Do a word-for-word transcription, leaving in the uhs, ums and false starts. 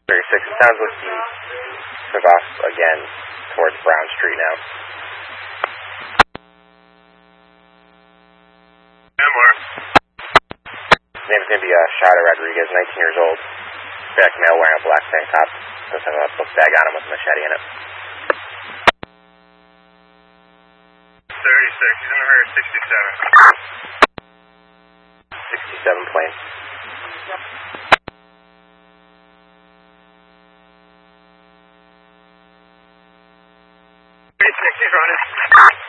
thirty-six, it sounds like he took off again towards Brown Street now. Similar. His name's going to be uh, Shada Rodriguez, nineteen years old. Black male wearing a black tank top. Does have a book bag on him with a machete in it. thirty-six, he's in the rear, sixty-seven. sixty-seven plane. thirty-six, he's running.